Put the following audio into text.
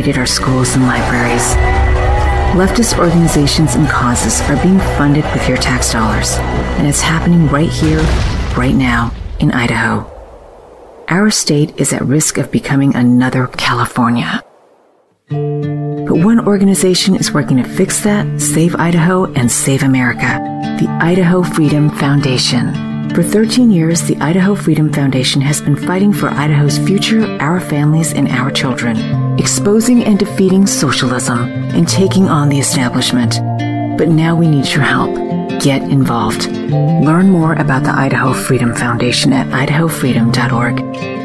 desecrated our schools and libraries. Leftist organizations and causes are being funded with your tax dollars, and it's happening right here, right now, in Idaho. Our state is at risk of becoming another California. But one organization is working to fix that, save Idaho, and save America: the Idaho Freedom Foundation. For 13 years, the Idaho Freedom Foundation has been fighting for Idaho's future, our families, and our children, exposing and defeating socialism and taking on the establishment. But now we need your help. Get involved. Learn more about the Idaho Freedom Foundation at idahofreedom.org.